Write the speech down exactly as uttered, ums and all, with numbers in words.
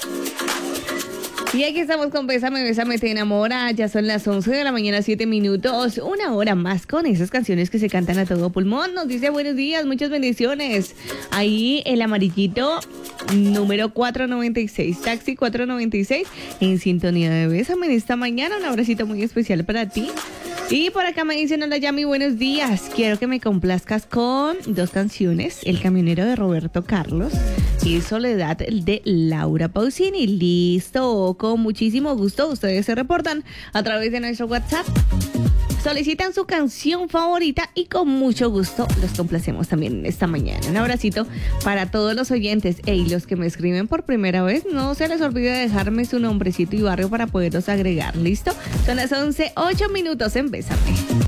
Y aquí estamos con Bésame, Bésame, te enamora. Ya son las once de la mañana, siete minutos. Una hora más con esas canciones que se cantan a todo pulmón. Nos dice buenos días, muchas bendiciones. Ahí el amarillito número cuatrocientos noventa y seis, taxi cuatrocientos noventa y seis, en sintonía de Bésame en esta mañana. Un abracito muy especial para ti. Y por acá me dicen, hola Yami, buenos días. Quiero que me complazcas con dos canciones. El camionero de Roberto Carlos y Soledad de Laura Pausini. Listo, con muchísimo gusto. Ustedes se reportan a través de nuestro WhatsApp. Solicitan su canción favorita y con mucho gusto los complacemos también esta mañana. Un abracito para todos los oyentes. Y los que me escriben por primera vez, no se les olvide dejarme su nombrecito y barrio para poderlos agregar. ¿Listo? Son las once, ocho minutos en Bésame.